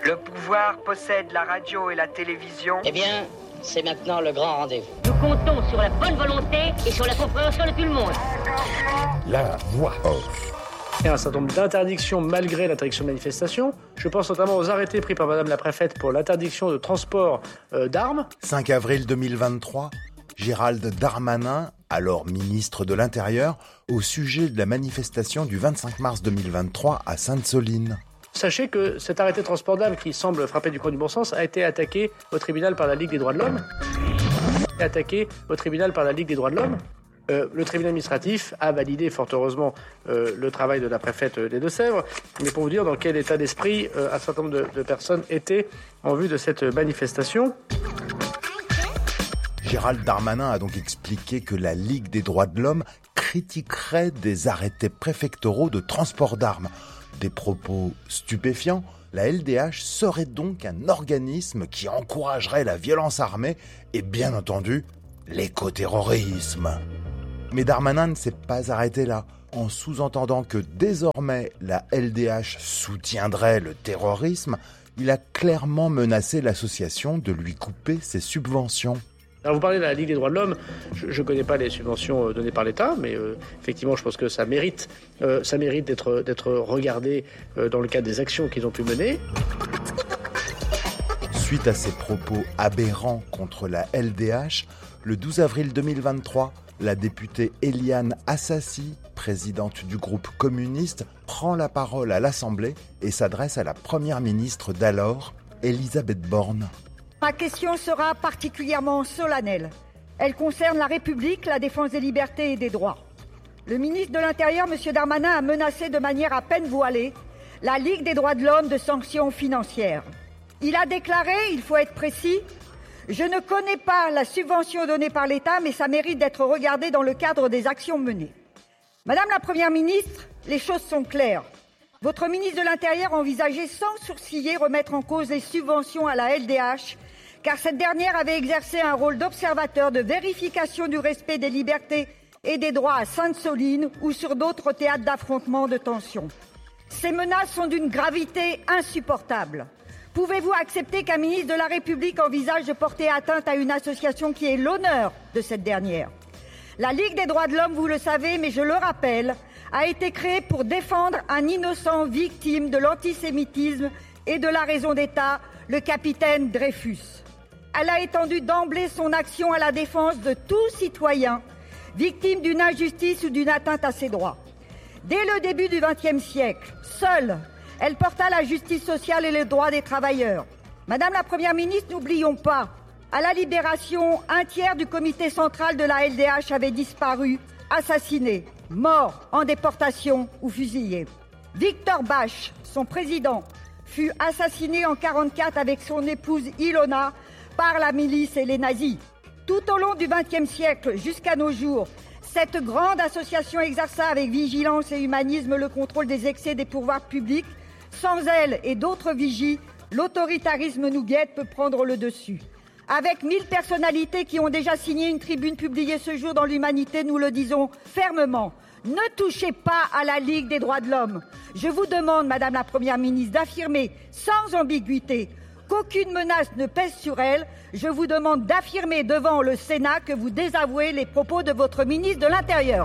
Le pouvoir possède la radio et la télévision. Eh bien, c'est maintenant le grand rendez-vous. Nous comptons sur la bonne volonté et sur la compréhension de tout le monde. La voix off. Il y a un certain nombre d'interdictions malgré l'interdiction de manifestation. Je pense notamment aux arrêtés pris par Madame la Préfète pour l'interdiction de transport d'armes. 5 avril 2023, Gérald Darmanin, alors ministre de l'Intérieur, au sujet de la manifestation du 25 mars 2023 à Sainte-Soline. Sachez que cet arrêté de transport d'armes qui semble frapper du coin du bon sens a été attaqué au tribunal par la Ligue des droits de l'homme. Le tribunal administratif a validé fort heureusement le travail de la préfète des Deux-Sèvres, mais pour vous dire dans quel état d'esprit un certain nombre de personnes étaient en vue de cette manifestation. Gérald Darmanin a donc expliqué que la Ligue des droits de l'homme critiquerait des arrêtés préfectoraux de transport d'armes. Des propos stupéfiants, la LDH serait donc un organisme qui encouragerait la violence armée et bien entendu l'écoterrorisme. Mais Darmanin ne s'est pas arrêté là, en sous-entendant que désormais la LDH soutiendrait le terrorisme. Il a clairement menacé l'association de lui couper ses subventions. Alors vous parlez de la Ligue des droits de l'homme, je ne connais pas les subventions données par l'État, mais effectivement je pense que ça mérite d'être regardé dans le cadre des actions qu'ils ont pu mener. Suite à ces propos aberrants contre la LDH, le 12 avril 2023, la députée Éliane Assassi, présidente du groupe communiste, prend la parole à l'Assemblée et s'adresse à la première ministre d'alors, Elisabeth Borne. Ma question sera particulièrement solennelle. Elle concerne la République, la défense des libertés et des droits. Le ministre de l'Intérieur, M. Darmanin, a menacé de manière à peine voilée la Ligue des droits de l'homme de sanctions financières. Il a déclaré, il faut être précis, « Je ne connais pas la subvention donnée par l'État, mais ça mérite d'être regardé dans le cadre des actions menées. » Madame la Première ministre, les choses sont claires. Votre ministre de l'Intérieur envisageait sans sourciller remettre en cause les subventions à la LDH, car cette dernière avait exercé un rôle d'observateur de vérification du respect des libertés et des droits à Sainte-Soline ou sur d'autres théâtres d'affrontements de tension. Ces menaces sont d'une gravité insupportable. Pouvez-vous accepter qu'un ministre de la République envisage de porter atteinte à une association qui est l'honneur de cette dernière ? La Ligue des droits de l'homme, vous le savez, mais je le rappelle, a été créée pour défendre un innocent victime de l'antisémitisme et de la raison d'État, le capitaine Dreyfus. Elle a étendu d'emblée son action à la défense de tout citoyen victime d'une injustice ou d'une atteinte à ses droits. Dès le début du XXe siècle, seule, elle porta la justice sociale et les droits des travailleurs. Madame la Première ministre, n'oublions pas, à la Libération, un tiers du comité central de la LDH avait disparu, assassiné, mort en déportation ou fusillé. Victor Bache, son président, fut assassiné en 1944 avec son épouse Ilona par la milice et les nazis. Tout au long du XXe siècle jusqu'à nos jours, cette grande association exerça avec vigilance et humanisme le contrôle des excès des pouvoirs publics. Sans elle et d'autres vigies, l'autoritarisme nous guette peut prendre le dessus. Avec 1000 personnalités qui ont déjà signé une tribune publiée ce jour dans l'Humanité, nous le disons fermement. Ne touchez pas à la Ligue des droits de l'homme. Je vous demande, Madame la Première ministre, d'affirmer sans ambiguïté qu'aucune menace ne pèse sur elle. Je vous demande d'affirmer devant le Sénat que vous désavouez les propos de votre ministre de l'Intérieur.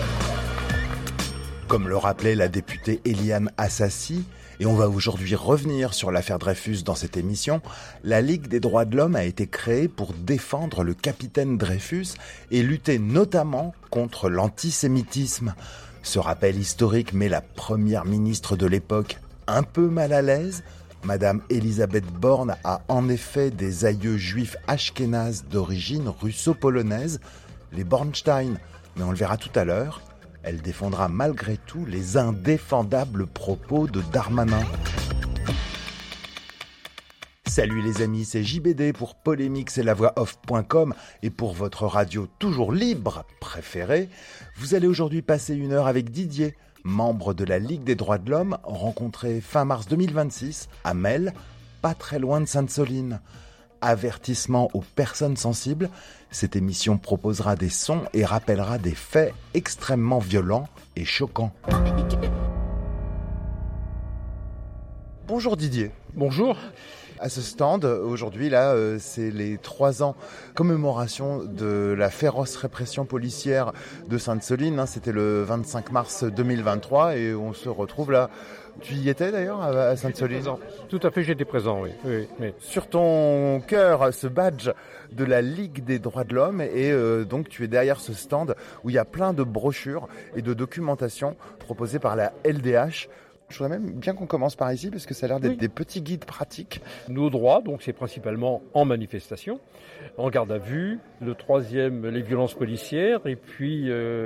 Comme le rappelait la députée Éliane Assassi, et on va aujourd'hui revenir sur l'affaire Dreyfus dans cette émission, la Ligue des droits de l'homme a été créée pour défendre le capitaine Dreyfus et lutter notamment contre l'antisémitisme. Ce rappel historique met la première ministre de l'époque un peu mal à l'aise. Madame Elisabeth Borne a en effet des aïeux juifs ashkénazes d'origine russo-polonaise, les Bornstein, mais on le verra tout à l'heure. Elle défendra malgré tout les indéfendables propos de Darmanin. Salut les amis, c'est JBD pour Polémique, c'est lavoixoff.com et pour votre radio toujours libre préférée. Vous allez aujourd'hui passer une heure avec Didier, membre de la Ligue des droits de l'homme, rencontré fin mars 2026 à Melle, pas très loin de Sainte-Soline. Avertissement aux personnes sensibles, cette émission proposera des sons et rappellera des faits extrêmement violents et choquants. Bonjour Didier. Bonjour. À ce stand, aujourd'hui, là, c'est les 3 ans commémoration de la féroce répression policière de Sainte-Soline. C'était le 25 mars 2023 et on se retrouve là. Tu y étais d'ailleurs à Sainte-Soline ? Tout à fait, j'étais présent, oui. Sur ton cœur, ce badge de la Ligue des droits de l'homme et donc tu es derrière ce stand où il y a plein de brochures et de documentation proposées par la LDH. Je voudrais même bien qu'on commence par ici parce que ça a l'air d'être des petits guides pratiques. Nos droits, donc c'est principalement en manifestation, en garde à vue, le 3e, les violences policières et puis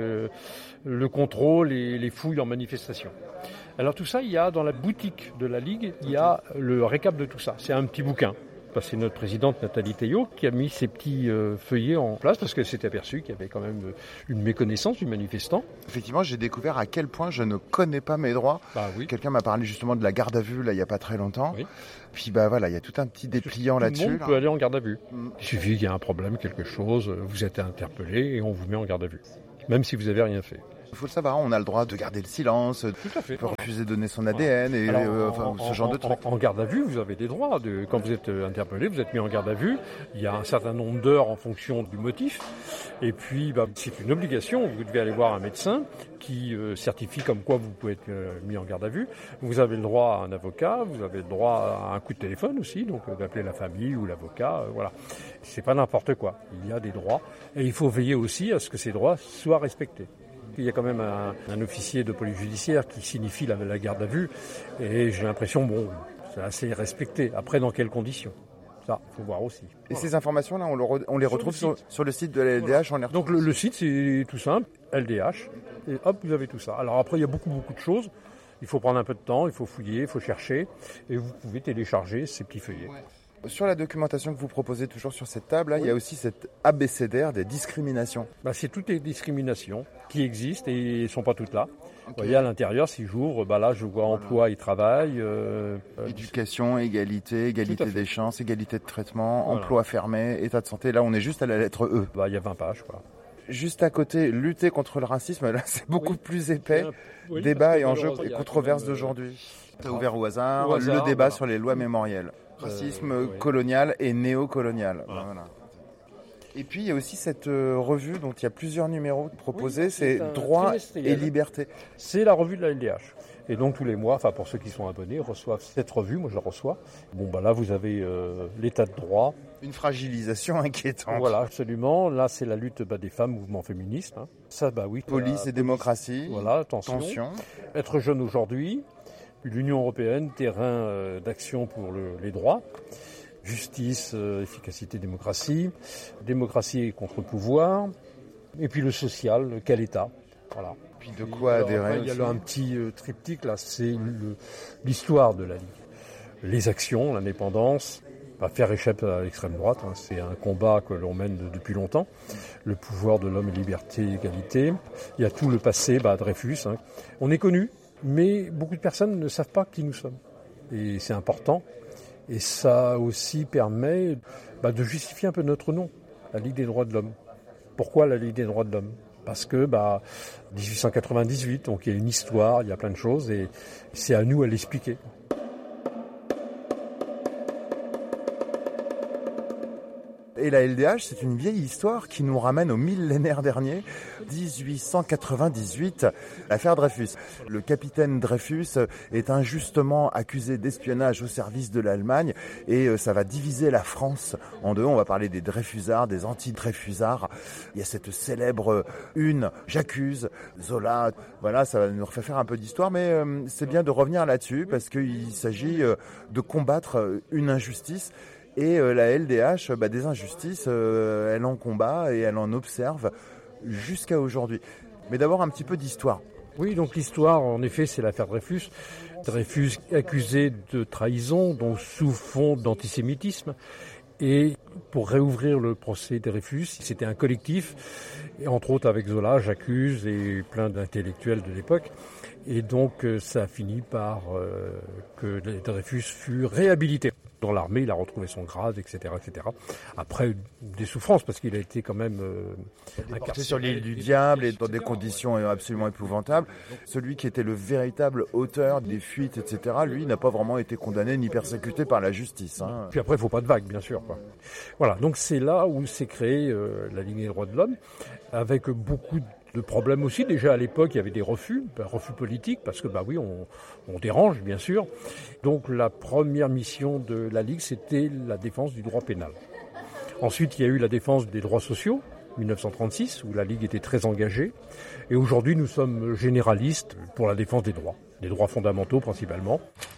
le contrôle et les fouilles en manifestation. Alors tout ça, il y a dans la boutique de la Ligue, il y a le récap de tout ça. C'est un petit bouquin. C'est notre présidente Nathalie Théiot qui a mis ces petits feuillets en place parce qu'elle s'est aperçue qu'il y avait quand même une méconnaissance du manifestant. Effectivement, j'ai découvert à quel point je ne connais pas mes droits. Oui. Quelqu'un m'a parlé justement de la garde à vue là il n'y a pas très longtemps. Oui. Puis voilà, il y a tout un petit dépliant là-dessus. Tout le monde peut aller en garde à vue. Il suffit qu'il y ait un problème, quelque chose, vous êtes interpellé et on vous met en garde à vue. Même si vous n'avez rien fait. Il faut le savoir, on a le droit de garder le silence, tout à fait. On peut refuser de donner son ADN et ce genre de trucs. En garde à vue, vous avez des droits. Quand vous êtes interpellé, vous êtes mis en garde à vue. Il y a un certain nombre d'heures en fonction du motif. Et puis, c'est une obligation. Vous devez aller voir un médecin qui certifie comme quoi vous pouvez être mis en garde à vue. Vous avez le droit à un avocat, vous avez le droit à un coup de téléphone aussi, donc d'appeler la famille ou l'avocat. Voilà. C'est pas n'importe quoi. Il y a des droits. Et il faut veiller aussi à ce que ces droits soient respectés. Il y a quand même un officier de police judiciaire qui signifie la garde à vue et j'ai l'impression, c'est assez respecté. Après, dans quelles conditions ? Ça, il faut voir aussi. Et ces informations-là, on les retrouve sur le site de la LDH. Donc le site, c'est tout simple, LDH, et hop, vous avez tout ça. Alors après, il y a beaucoup de choses. Il faut prendre un peu de temps, il faut fouiller, il faut chercher et vous pouvez télécharger ces petits feuillets. Sur la documentation que vous proposez toujours sur cette table, là, il y a aussi cette abécédaire des discriminations. C'est toutes les discriminations qui existent et elles ne sont pas toutes là. Okay. Vous voyez, à l'intérieur, si j'ouvre, là, je vois emploi et travail. Éducation, égalité des chances, égalité de traitement, emploi fermé, état de santé. Là, on est juste à la lettre E. Il y a 20 pages, quoi. Juste à côté, lutter contre le racisme, là, c'est beaucoup plus épais. Débat et enjeux et controverses d'aujourd'hui. Tu as ouvert au hasard le débat sur les lois mémorielles. Racisme colonial et néocolonial. Voilà. Et puis il y a aussi cette revue dont il y a plusieurs numéros proposés, c'est Droits et Libertés. C'est la revue de la LDH. Et donc tous les mois, pour ceux qui sont abonnés, reçoivent cette revue, moi je la reçois. Là vous avez l'état de droit. Une fragilisation inquiétante. Voilà, absolument. Là c'est la lutte des femmes, mouvement féministe. Hein. Ça, oui. Police et démocratie. Voilà, tension. Être jeune aujourd'hui. L'Union européenne, terrain d'action pour les droits, justice, efficacité, démocratie contre le pouvoir, et puis le social, quel État. Voilà. Puis de quoi adhérer aussi. Il y a un petit triptyque, là, c'est l'histoire de la Ligue. Les actions, l'indépendance, faire échapper à l'extrême droite, c'est un combat que l'on mène depuis longtemps. Le pouvoir de l'homme, liberté, égalité. Il y a tout le passé, Dreyfus. On est connu. Mais beaucoup de personnes ne savent pas qui nous sommes. Et c'est important. Et ça aussi permet de justifier un peu notre nom, la Ligue des droits de l'homme. Pourquoi la Ligue des droits de l'homme ? Parce que 1898, donc il y a une histoire, il y a plein de choses, et c'est à nous à l'expliquer. Et la LDH, c'est une vieille histoire qui nous ramène au millénaire dernier, 1898, l'affaire Dreyfus. Le capitaine Dreyfus est injustement accusé d'espionnage au service de l'Allemagne et ça va diviser la France en deux. On va parler des Dreyfusards, des anti-Dreyfusards. Il y a cette célèbre une, j'accuse, Zola. Voilà, ça va nous refaire un peu d'histoire, mais c'est bien de revenir là-dessus parce qu'il s'agit de combattre une injustice. Et la LDH, des injustices, elle en combat et elle en observe jusqu'à aujourd'hui. Mais d'abord un petit peu d'histoire. Oui, donc l'histoire, en effet, c'est l'affaire Dreyfus. Dreyfus accusé de trahison, donc sous fond d'antisémitisme. Et pour réouvrir le procès Dreyfus, c'était un collectif, et entre autres avec Zola, j'accuse, et plein d'intellectuels de l'époque. Et donc ça a fini par que Dreyfus fut réhabilité. Dans l'armée, il a retrouvé son grade, etc., etc. Après, des souffrances, parce qu'il a été quand même incarcéré sur l'île du Diable et dans des conditions absolument épouvantables. Celui qui était le véritable auteur des fuites, etc., lui, n'a pas vraiment été condamné ni persécuté par la justice. Hein. Puis après, il ne faut pas de vagues, bien sûr. Quoi. Voilà, donc c'est là où s'est créée la Ligue des droits de l'homme, avec beaucoup de problèmes aussi. Déjà à l'époque, il y avait des refus politiques, parce que oui, on dérange, bien sûr. Donc la première mission de la Ligue, c'était la défense du droit pénal. Ensuite, il y a eu la défense des droits sociaux, 1936, où la Ligue était très engagée. Et aujourd'hui, nous sommes généralistes pour la défense des droits fondamentaux principalement.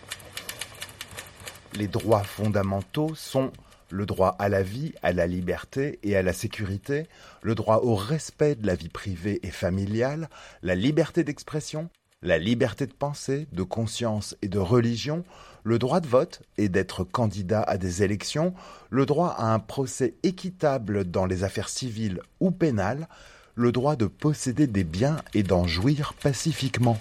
Les droits fondamentaux sont le droit à la vie, à la liberté et à la sécurité, le droit au respect de la vie privée et familiale, la liberté d'expression, la liberté de pensée, de conscience et de religion, le droit de vote et d'être candidat à des élections, le droit à un procès équitable dans les affaires civiles ou pénales, le droit de posséder des biens et d'en jouir pacifiquement.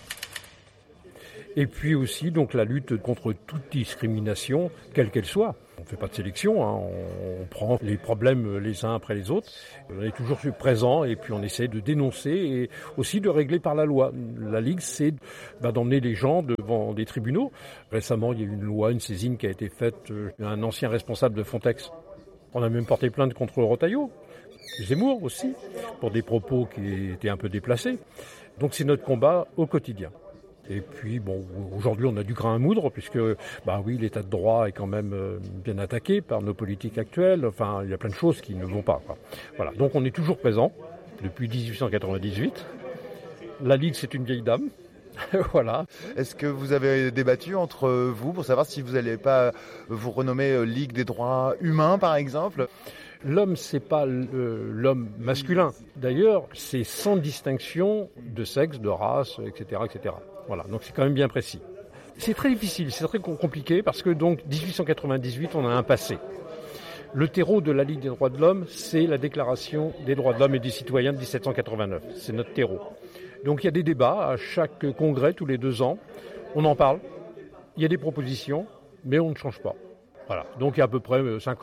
Et puis aussi donc la lutte contre toute discrimination, quelle qu'elle soit. On ne fait pas de sélection, hein. On prend les problèmes les uns après les autres. On est toujours présent et puis on essaie de dénoncer et aussi de régler par la loi. La Ligue, c'est d'emmener les gens devant des tribunaux. Récemment, il y a eu une loi, une saisine qui a été faite d'un ancien responsable de Frontex. On a même porté plainte contre Retailleau, Zemmour aussi, pour des propos qui étaient un peu déplacés. Donc c'est notre combat au quotidien. Et puis, aujourd'hui, on a du grain à moudre, puisque, oui, l'état de droit est quand même bien attaqué par nos politiques actuelles. Enfin, il y a plein de choses qui ne vont pas, quoi. Voilà. Donc, on est toujours présent, depuis 1898. La Ligue, c'est une vieille dame. Voilà. Est-ce que vous avez débattu entre vous pour savoir si vous n'allez pas vous renommer Ligue des droits humains, par exemple ? L'homme, c'est pas l'homme masculin. D'ailleurs, c'est sans distinction de sexe, de race, etc., etc. Voilà, donc c'est quand même bien précis. C'est très difficile, c'est très compliqué parce que donc 1898, on a un passé. Le terreau de la Ligue des droits de l'homme, c'est la Déclaration des droits de l'homme et des citoyens de 1789. C'est notre terreau. Donc il y a des débats à chaque congrès, tous les 2 ans. On en parle, il y a des propositions, mais on ne change pas. Voilà, donc il y a à peu près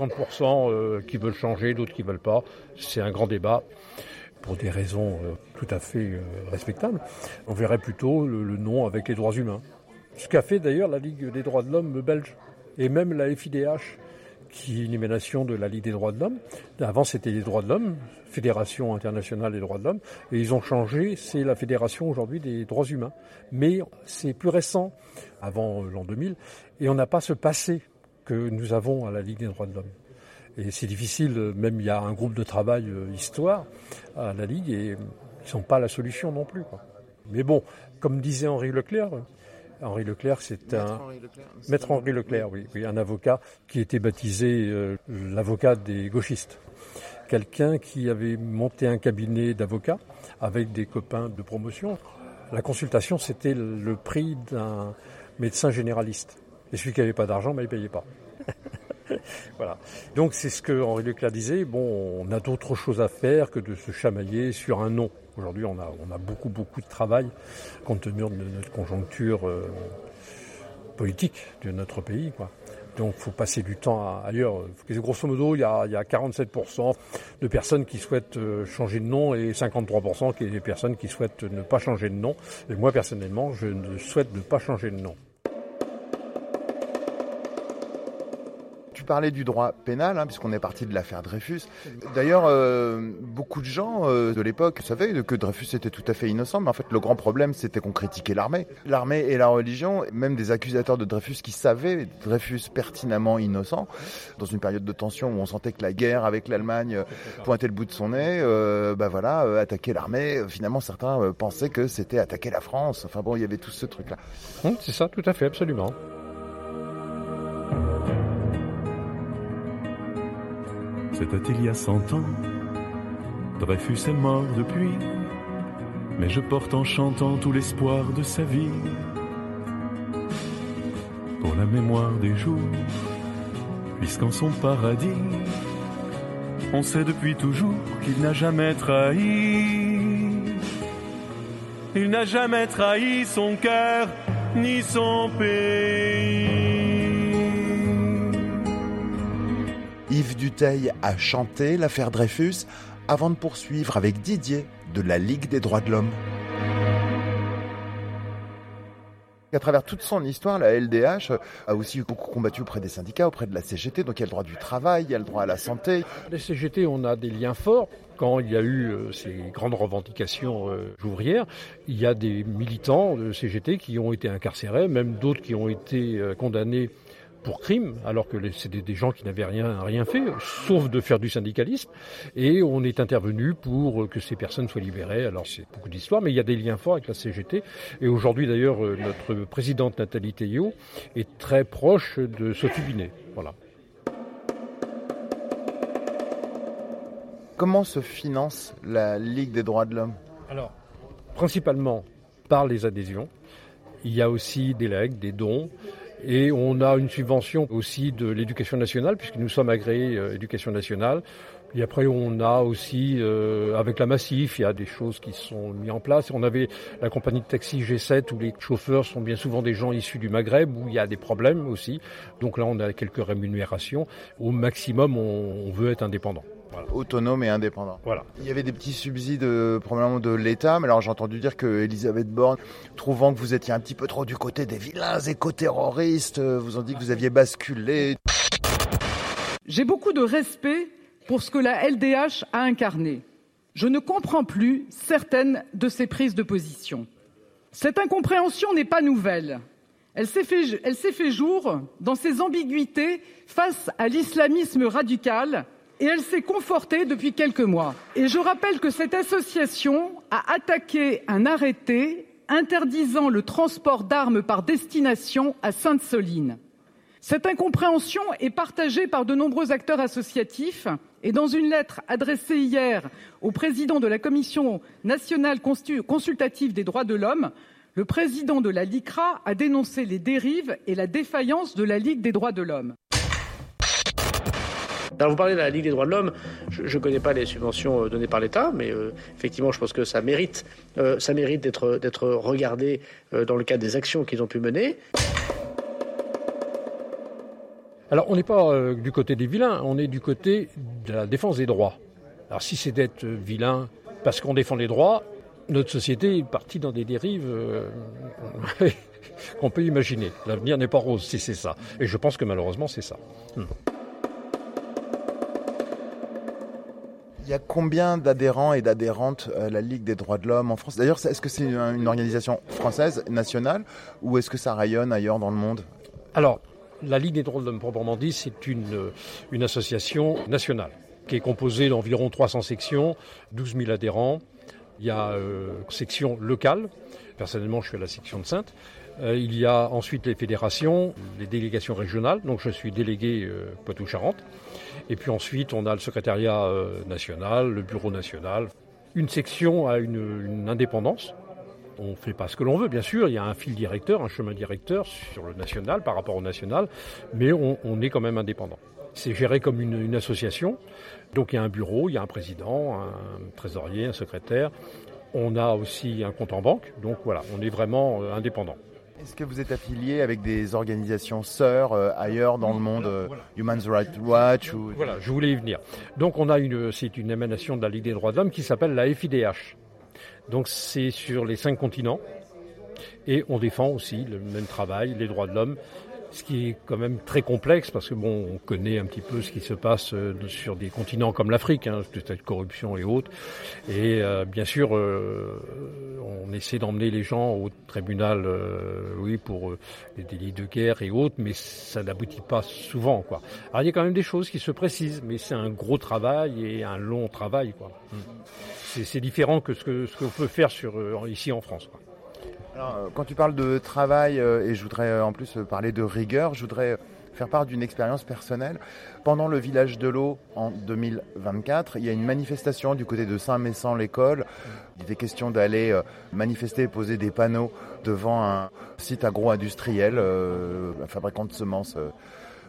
50% qui veulent changer, d'autres qui ne veulent pas. C'est un grand débat pour des raisons tout à fait respectables. On verrait plutôt le nom avec les droits humains. Ce qu'a fait d'ailleurs la Ligue des droits de l'homme belge et même la FIDH, qui est une émanation de la Ligue des droits de l'homme. Avant, c'était les droits de l'homme, Fédération internationale des droits de l'homme, et ils ont changé, c'est la Fédération aujourd'hui des droits humains. Mais c'est plus récent, avant l'an 2000, et on n'a pas ce passé que nous avons à la Ligue des droits de l'homme. Et c'est difficile, même il y a un groupe de travail histoire à la Ligue, et ils ne sont pas la solution non plus, quoi. Mais bon, comme disait Henri Leclerc, c'est Maître Henri Leclerc, oui, un avocat qui était baptisé l'avocat des gauchistes. Quelqu'un qui avait monté un cabinet d'avocats avec des copains de promotion. La consultation, c'était le prix d'un médecin généraliste. Et celui qui n'avait pas d'argent, il ne payait pas. Voilà. Donc c'est ce que Henri Leclerc disait. Bon, on a d'autres choses à faire que de se chamailler sur un nom. Aujourd'hui, on a beaucoup de travail compte tenu de notre conjoncture politique de notre pays, quoi. Donc, il faut passer du temps ailleurs. Grosso modo, il y a 47% de personnes qui souhaitent changer de nom et 53% des personnes qui souhaitent ne pas changer de nom. Et moi, personnellement, je ne souhaite ne pas changer de nom. Tu parlais du droit pénal, puisqu'on est parti de l'affaire Dreyfus. D'ailleurs, beaucoup de gens de l'époque savaient que Dreyfus était tout à fait innocent, mais en fait, le grand problème, c'était qu'on critiquait l'armée. L'armée et la religion, même des accusateurs de Dreyfus qui savaient Dreyfus pertinemment innocent, dans une période de tension où on sentait que la guerre avec l'Allemagne pointait le bout de son nez, attaquer l'armée. Finalement, certains pensaient que c'était attaquer la France. Enfin bon, il y avait tout ce truc-là. C'est ça, tout à fait, absolument. C'était il y a 100 ans, Dreyfus est mort depuis, mais je porte en chantant tout l'espoir de sa vie. Pour la mémoire des jours, puisqu'en son paradis, on sait depuis toujours qu'il n'a jamais trahi. Il n'a jamais trahi son cœur ni son pays. Yves Dutheil a chanté l'affaire Dreyfus avant de poursuivre avec Didier de la Ligue des droits de l'homme. À travers toute son histoire, la LDH a aussi beaucoup combattu auprès des syndicats, auprès de la CGT, donc il y a le droit du travail, il y a le droit à la santé. Les CGT, on a des liens forts. Quand il y a eu ces grandes revendications ouvrières, il y a des militants de CGT qui ont été incarcérés, même d'autres qui ont été condamnés pour crime, alors que c'était des gens qui n'avaient rien fait, sauf de faire du syndicalisme. Et on est intervenu pour que ces personnes soient libérées. Alors c'est beaucoup d'histoires, mais il y a des liens forts avec la CGT. Et aujourd'hui d'ailleurs, notre présidente Nathalie Théiot est très proche de Sophie Binet. Voilà. Comment se finance la Ligue des droits de l'homme ? Alors, principalement par les adhésions. Il y a aussi des legs, des dons. Et on a une subvention aussi de l'éducation nationale, puisque nous sommes agréés éducation nationale. Et après, on a aussi, avec la Massif, il y a des choses qui sont mises en place. On avait la compagnie de taxi G7, où les chauffeurs sont bien souvent des gens issus du Maghreb, où il y a des problèmes aussi. Donc là, on a quelques rémunérations. Au maximum, on veut être indépendant. Voilà. Autonome et indépendant. Voilà. Il y avait des petits subsides probablement de l'État, mais alors j'ai entendu dire que Elisabeth Borne, trouvant que vous étiez un petit peu trop du côté des vilains éco-terroristes, vous ont dit que vous aviez basculé. J'ai beaucoup de respect pour ce que la LDH a incarné. Je ne comprends plus certaines de ses prises de position. Cette incompréhension n'est pas nouvelle. Elle s'est fait jour dans ses ambiguïtés face à l'islamisme radical. Et elle s'est confortée depuis quelques mois. Et je rappelle que cette association a attaqué un arrêté interdisant le transport d'armes par destination à Sainte-Soline. Cette incompréhension est partagée par de nombreux acteurs associatifs et dans une lettre adressée hier au président de la Commission nationale consultative des droits de l'homme, le président de la LICRA a dénoncé les dérives et la défaillance de la Ligue des droits de l'homme. Alors vous parlez de la Ligue des droits de l'homme, je ne connais pas les subventions données par l'État, mais effectivement je pense que ça mérite d'être regardé dans le cadre des actions qu'ils ont pu mener. Alors on n'est pas du côté des vilains, on est du côté de la défense des droits. Alors si c'est d'être vilain parce qu'on défend les droits, notre société est partie dans des dérives qu'on peut imaginer. L'avenir n'est pas rose si c'est ça. Et je pense que malheureusement c'est ça. Il y a combien d'adhérents et d'adhérentes à la Ligue des droits de l'homme en France ? D'ailleurs, est-ce que c'est une organisation française, nationale, ou est-ce que ça rayonne ailleurs dans le monde ? Alors, la Ligue des droits de l'homme proprement dit, c'est une association nationale qui est composée d'environ 300 sections, 12 000 adhérents. Il y a section locale. Personnellement, je suis à la section de Saintes. Il y a ensuite les fédérations, les délégations régionales. Donc, je suis délégué Poitou-Charentes. Et puis ensuite, on a le secrétariat national, le bureau national. Une section a une indépendance. On ne fait pas ce que l'on veut, bien sûr. Il y a un fil directeur, un chemin directeur sur le national par rapport au national. Mais on est quand même indépendant. C'est géré comme une association. Donc il y a un bureau, il y a un président, un trésorier, un secrétaire. On a aussi un compte en banque. Donc voilà, on est vraiment indépendant. Est-ce que vous êtes affilié avec des organisations sœurs ailleurs dans le monde, voilà. Human Rights Watch ou... Voilà, je voulais y venir. Donc c'est une émanation de la Ligue des droits de l'homme qui s'appelle la FIDH. Donc c'est sur les 5 continents et on défend aussi le même travail, les droits de l'homme. Ce qui est quand même très complexe parce que on connaît un petit peu ce qui se passe sur des continents comme l'Afrique, cette corruption et autres. Et bien sûr, on essaie d'emmener les gens au tribunal, pour les délits de guerre et autres, mais ça n'aboutit pas souvent, quoi. Alors il y a quand même des choses qui se précisent, mais c'est un gros travail et un long travail, quoi. C'est différent que ce qu'on peut faire ici en France, quoi. Alors, quand tu parles de travail, et je voudrais en plus parler de rigueur, je voudrais faire part d'une expérience personnelle. Pendant le village de l'eau en 2024, il y a une manifestation du côté de Saint-Messan-l'École. Il était question d'aller manifester et poser des panneaux devant un site agro-industriel, un fabricant de semences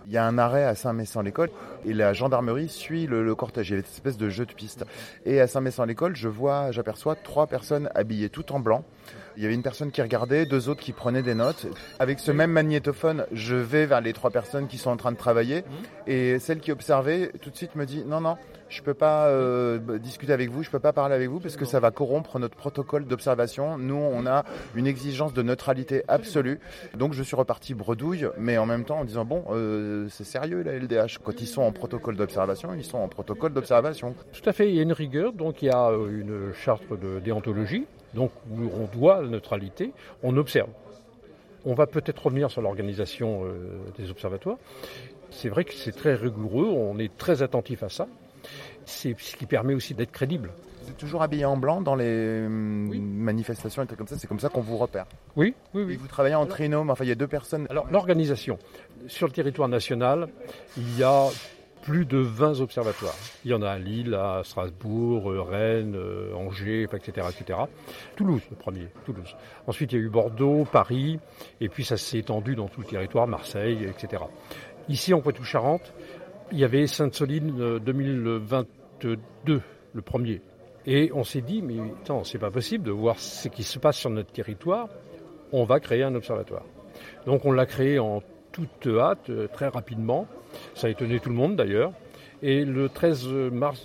Il y a un arrêt à Saint-Messant-l'École et la gendarmerie suit le cortège. Il y a cette espèce de jeu de piste. Et à Saint-Messant-l'École, j'aperçois 3 personnes habillées toutes en blanc. Il y avait une personne qui regardait, 2 autres qui prenaient des notes. Avec ce même magnétophone, je vais vers les 3 personnes qui sont en train de travailler. Et celle qui observait, tout de suite me dit « Non, je peux pas discuter avec vous, je peux pas parler avec vous parce que ça va corrompre notre protocole d'observation. Nous, on a une exigence de neutralité absolue. » Donc je suis reparti bredouille, mais en même temps en disant « Bon, c'est sérieux la LDH. Quand ils sont en protocole d'observation, ils sont en protocole d'observation. » Tout à fait, il y a une rigueur, donc il y a une charte de déontologie. Donc où on doit la neutralité, on observe. On va peut-être revenir sur l'organisation des observatoires. C'est vrai que c'est très rigoureux, on est très attentif à ça. C'est ce qui permet aussi d'être crédible. Vous êtes toujours habillé en blanc dans les manifestations et trucs comme ça, c'est comme ça qu'on vous repère. Oui. Et vous travaillez en trinôme, enfin il y a 2 personnes. Alors l'organisation, sur le territoire national, il y a plus de 20 observatoires. Il y en a à Lille, à Strasbourg, Rennes, Angers, etc., etc. Toulouse, le premier, Toulouse. Ensuite, il y a eu Bordeaux, Paris, et puis ça s'est étendu dans tout le territoire, Marseille, etc. Ici, en Poitou-Charentes, il y avait Sainte-Soline 2022, le premier. Et on s'est dit, mais attends, c'est pas possible de voir ce qui se passe sur notre territoire. On va créer un observatoire. Donc on l'a créé en toute hâte, très rapidement. Ça a étonné tout le monde d'ailleurs. Et le 13 mars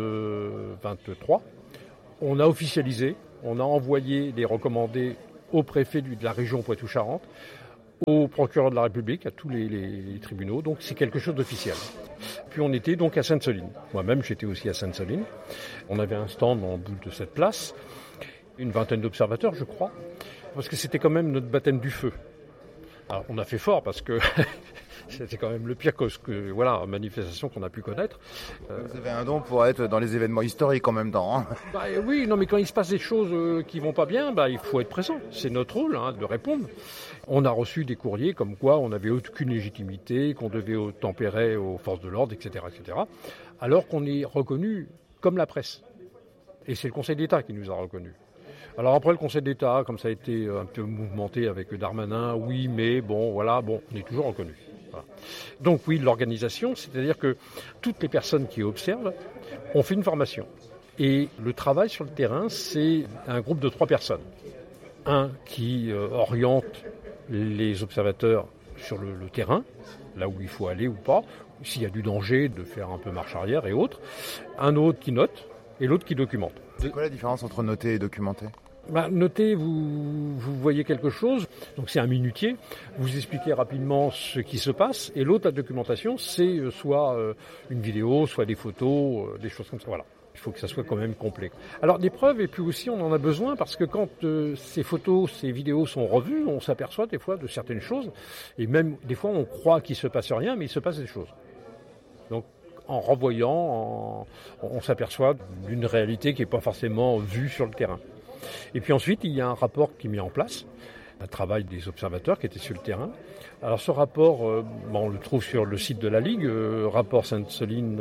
2023, on a officialisé, on a envoyé des recommandés au préfet de la région Poitou-Charentes, au procureur de la République, à tous les tribunaux. Donc c'est quelque chose d'officiel. Puis on était donc à Sainte-Soline. Moi-même, j'étais aussi à Sainte-Soline. On avait un stand en bout de cette place, une vingtaine d'observateurs, je crois, parce que c'était quand même notre baptême du feu. Alors on a fait fort parce que c'était quand même le pire manifestation qu'on a pu connaître. Vous avez un don pour être dans les événements historiques en même temps. Hein. Oui, non, mais quand il se passe des choses qui vont pas bien, il faut être présent. C'est notre rôle de répondre. On a reçu des courriers comme quoi on n'avait aucune légitimité, qu'on devait tempérer aux forces de l'ordre, etc., etc. Alors qu'on est reconnu comme la presse. Et c'est le Conseil d'État qui nous a reconnus. Alors après le Conseil d'État, comme ça a été un peu mouvementé avec Darmanin, oui, mais on est toujours reconnu. Voilà. Donc oui, l'organisation, c'est-à-dire que toutes les personnes qui observent ont fait une formation. Et le travail sur le terrain, c'est un groupe de 3 personnes. Un qui oriente les observateurs sur le terrain, là où il faut aller ou pas, s'il y a du danger, de faire un peu marche arrière et autres. Un autre qui note et l'autre qui documente. C'est quoi la différence entre noter et documenter ? Noter, vous voyez quelque chose, donc c'est un minutier, vous expliquez rapidement ce qui se passe, et l'autre, la documentation, c'est soit une vidéo, soit des photos, des choses comme ça, voilà. Il faut que ça soit quand même complet. Alors des preuves, et puis aussi on en a besoin, parce que quand ces photos, ces vidéos sont revues, on s'aperçoit des fois de certaines choses, et même des fois on croit qu'il se passe rien, mais il se passe des choses. Donc en revoyant, on s'aperçoit d'une réalité qui n'est pas forcément vue sur le terrain. Et puis ensuite, il y a un rapport qui est mis en place, un travail des observateurs qui étaient sur le terrain. Alors ce rapport, on le trouve sur le site de la Ligue, rapport Sainte-Soline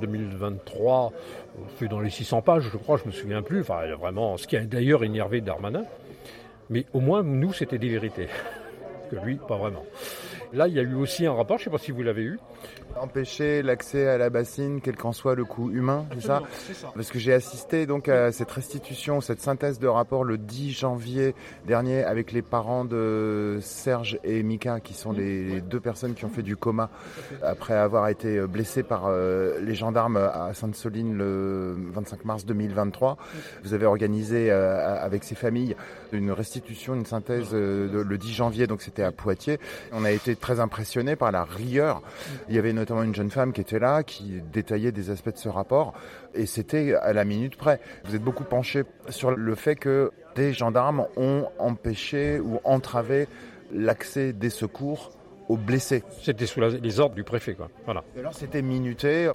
2023, fait dans les 600 pages, je crois, je me souviens plus. Enfin, vraiment, ce qui a d'ailleurs énervé Darmanin. Mais au moins, nous, c'était des vérités. Que lui, pas vraiment. Là, il y a eu aussi un rapport, je ne sais pas si vous l'avez eu. Empêcher l'accès à la bassine, quel qu'en soit le coût humain, c'est ça ? Parce que j'ai assisté donc à cette restitution, cette synthèse de rapport le 10 janvier dernier avec les parents de Serge et Mika, qui sont les 2 personnes qui ont fait du coma après avoir été blessées par les gendarmes à Sainte-Soline le 25 mars 2023. Vous avez organisé avec ces familles une restitution, une synthèse le 10 janvier, donc c'était à Poitiers. On a été très impressionnés par la rigueur. Il y avait notamment une jeune femme qui était là, qui détaillait des aspects de ce rapport, et c'était à la minute près. Vous êtes beaucoup penché sur le fait que des gendarmes ont empêché ou entravé l'accès des secours aux blessés. C'était sous les ordres du préfet, quoi. Voilà. Et alors c'était minuté,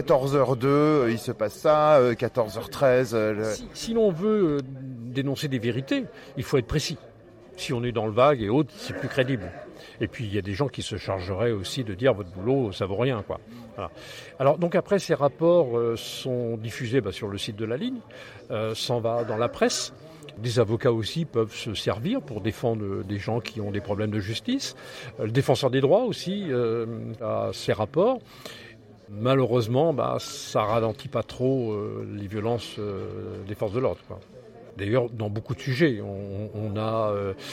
14h02, il se passe ça, 14h13... Si l'on veut dénoncer des vérités, il faut être précis. Si on est dans le vague et autres, c'est plus crédible. Et puis il y a des gens qui se chargeraient aussi de dire votre boulot, ça vaut rien, quoi. Voilà. Alors donc après ces rapports sont diffusés sur le site de la Ligne, s'en va dans la presse. Des avocats aussi peuvent se servir pour défendre des gens qui ont des problèmes de justice. Le défenseur des droits aussi a ses rapports. Malheureusement, ça ralentit pas trop les violences des forces de l'ordre, quoi. D'ailleurs, dans beaucoup de sujets, on a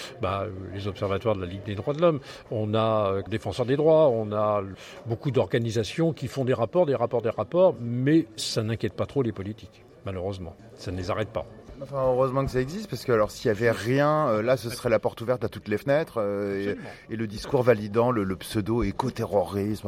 les observatoires de la Ligue des droits de l'homme, on a défenseurs des droits, on a beaucoup d'organisations qui font des rapports, mais ça n'inquiète pas trop les politiques, malheureusement. Ça ne les arrête pas. Enfin, heureusement que ça existe, parce que alors s'il n'y avait rien, là ce serait la porte ouverte à toutes les fenêtres, et le discours validant le pseudo-écoterrorisme.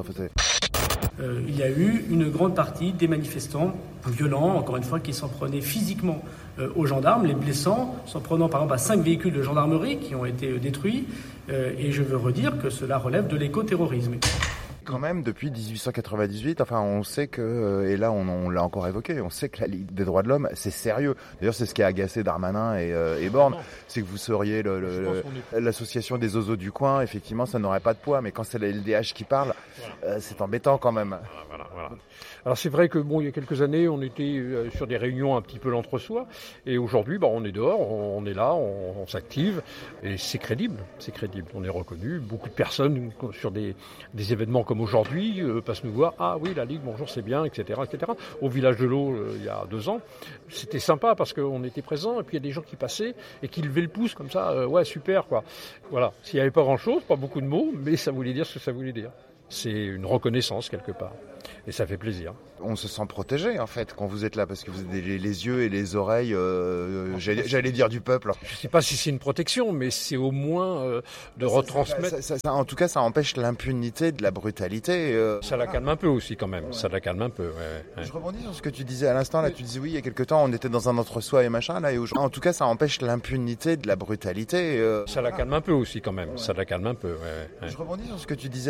Il y a eu une grande partie des manifestants violents, encore une fois, qui s'en prenaient physiquement aux gendarmes, les blessant, s'en prenant par exemple à 5 véhicules de gendarmerie qui ont été détruits. Et je veux redire que cela relève de l'écoterrorisme. Quand même, depuis 1898, on sait que, et là on l'a encore évoqué, on sait que la Ligue des droits de l'homme, c'est sérieux. D'ailleurs, c'est ce qui a agacé Darmanin et Borne, c'est que vous seriez l'association des oiseaux du coin, effectivement, ça n'aurait pas de poids, mais quand c'est la LDH qui parle, c'est embêtant quand même. Voilà. Alors c'est vrai que il y a quelques années, on était sur des réunions un petit peu l'entre-soi, et aujourd'hui, on est dehors, on est là, on s'active, et c'est crédible. On est reconnu. Beaucoup de personnes sur des événements comme aujourd'hui passent nous voir. Ah oui, la Ligue, bonjour, c'est bien, etc., etc. Au village de l'eau, il y a 2 ans, c'était sympa parce qu'on était présents, et puis il y a des gens qui passaient et qui levaient le pouce comme ça. Ouais, super, quoi. Voilà. S'il n'y avait pas grand-chose, pas beaucoup de mots, mais ça voulait dire ce que ça voulait dire. C'est une reconnaissance quelque part. Et ça fait plaisir. On se sent protégé en fait quand vous êtes là, parce que vous avez les yeux et les oreilles, j'allais dire du peuple. Je ne sais pas si c'est une protection, mais c'est au moins de retransmettre. En tout cas, ça empêche l'impunité de la brutalité. Ça la calme un peu aussi quand même. Ouais. Ça la calme un peu. Ouais. Je rebondis sur ce que tu disais à l'instant. Là, tu disais oui, il y a quelque temps, on était dans un entre-soi et machin. Là, et aujourd'hui, en tout cas, ça empêche l'impunité de la brutalité. Ça la calme un peu aussi quand même. Ouais. Ça la calme un peu. Ouais. Je rebondis sur ce que tu disais.